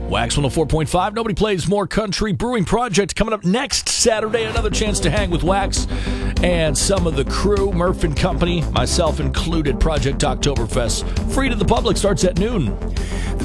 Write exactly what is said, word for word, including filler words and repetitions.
Wax one oh four point five. Nobody plays more country. Brewing Project coming up next Saturday. Another chance to hang with Wax and some of the crew, Murph and Company, myself included. Project Oktoberfest. Free to the public, starts at noon.